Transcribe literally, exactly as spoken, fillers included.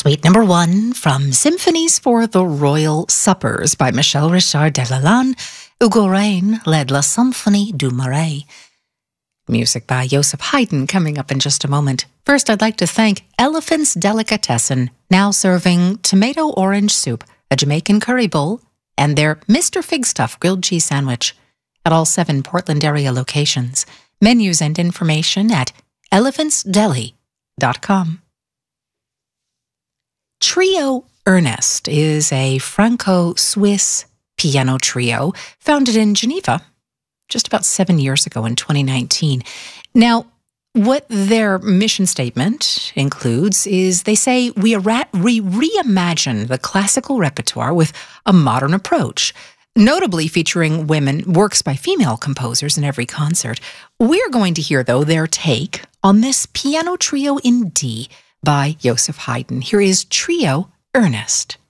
Suite number one from Symphonies for the Royal Suppers by Michel Richard Delalande. Hugo Rein led La Symphonie du Marais. Music by Joseph Haydn coming up in just a moment. First, I'd like to thank Elephant's Delicatessen, now serving tomato orange soup, a Jamaican curry bowl, and their Mister Figstuff grilled cheese sandwich at all seven Portland area locations. Menus and information at elephants deli dot com. Trio Ernest is a Franco-Swiss piano trio founded in Geneva just about seven years ago in twenty nineteen. Now, what their mission statement includes is they say, we, re- we reimagine the classical repertoire with a modern approach, notably featuring women, works by female composers in every concert. We're going to hear, though, their take on this piano trio in D by Joseph Haydn. Here is Trio Ernest.